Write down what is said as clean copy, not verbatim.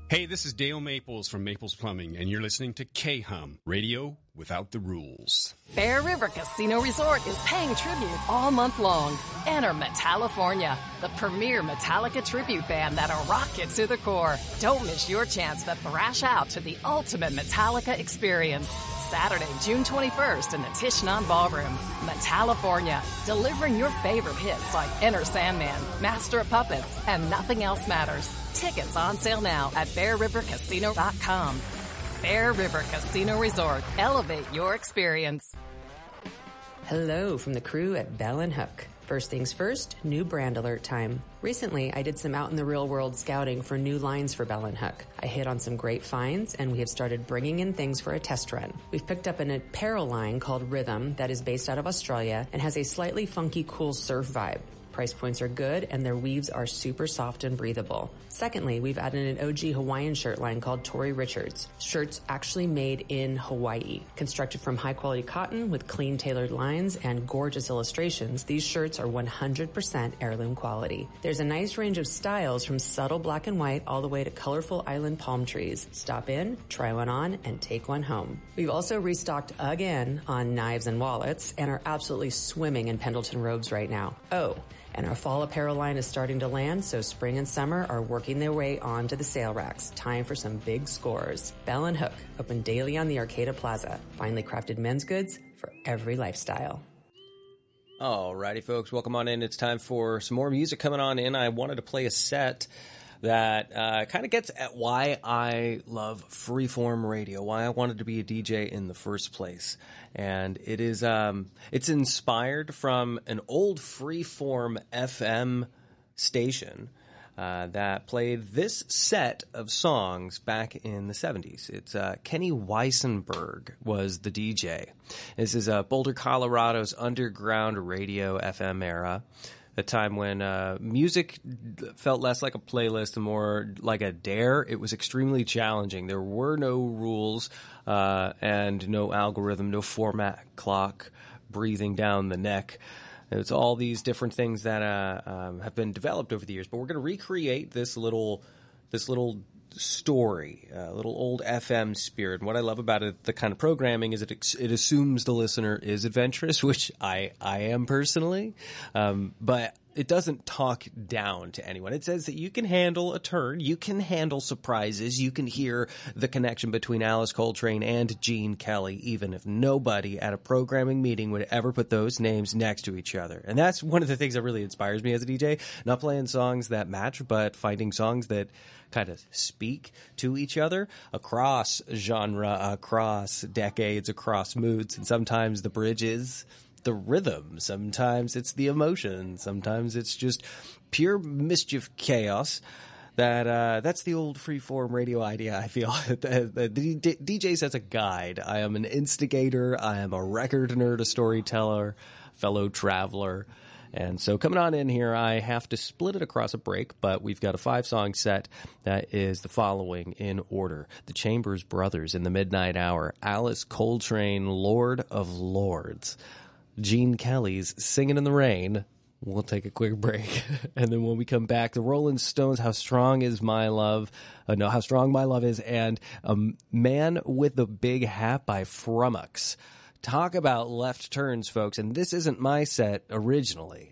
Hey, this is Dale Maples from Maples Plumbing, and you're listening to K-Hum, radio without the rules. Bear River Casino Resort is paying tribute all month long. Enter Metallifornia, the premier Metallica tribute band that'll rock it to the core. Don't miss your chance to thrash out to the ultimate Metallica experience. Saturday, June 21st in the Tishnon Ballroom. Metallifornia, delivering your favorite hits like Enter Sandman, Master of Puppets, and Nothing Else Matters. Tickets on sale now at BearRiverCasino.com. Bear River Casino Resort. Elevate your experience. Hello from the crew at Bell & Hook. First things first, new brand alert time. Recently, I did some out in the real world scouting for new lines for Bell & Hook. I hit on some great finds, and we have started bringing in things for a test run. We've picked up an apparel line called Rhythm that is based out of Australia and has a slightly funky, cool surf vibe. Price points are good, and their weaves are super soft and breathable. Secondly, we've added an OG Hawaiian shirt line called Tory Richards. Shirts actually made in Hawaii. Constructed from high-quality cotton with clean, tailored lines and gorgeous illustrations, these shirts are 100% heirloom quality. There's a nice range of styles from subtle black and white all the way to colorful island palm trees. Stop in, try one on, and take one home. We've also restocked again on knives and wallets and are absolutely swimming in Pendleton robes right now. Oh, and our fall apparel line is starting to land, so spring and summer are working their way onto the sale racks. Time for some big scores. Bell & Hook, open daily on the Arcata Plaza. Finely crafted men's goods for every lifestyle. Alrighty, folks, welcome on in. It's time for some more music coming on in. I wanted to play a set that kind of gets at why I love freeform radio, why I wanted to be a DJ in the first place. And it is it's inspired from an old freeform FM station that played this set of songs back in the 70s. It's Kenny Weissenberg was the DJ. This is Boulder, Colorado's underground radio FM era. A time when music felt less like a playlist and more like a dare. It was extremely challenging. There were no rules and no algorithm, no format clock breathing down the neck. It's all these different things that have been developed over the years. But we're going to recreate this little story, a little old FM spirit. And what I love about it, the kind of programming, is it assumes the listener is adventurous, which I am personally. But it doesn't talk down to anyone. It says that you can handle a turn, you can handle surprises, you can hear the connection between Alice Coltrane and Gene Kelly, even if nobody at a programming meeting would ever put those names next to each other. And that's one of the things that really inspires me as a DJ. Not playing songs that match, but finding songs that kind of speak to each other across genre, across decades, across moods. And sometimes the bridge is the rhythm, sometimes it's the emotion, sometimes it's just pure mischief chaos. That's the old freeform radio idea, I feel. The DJ's as a guide. I am an instigator, I am a record nerd, a storyteller, fellow traveler. And so coming on in here, I have to split it across a break, but we've got a 5-song set that is the following in order. The Chambers Brothers in the Midnight Hour, Alice Coltrane, Lord of Lords, Gene Kelly's Singin' in the Rain. We'll take a quick break. And then when we come back, the Rolling Stones, How Strong Is My Love? How Strong My Love Is, and A Man with a Big Hat by Frumux. Talk about left turns, folks. And this isn't my set originally.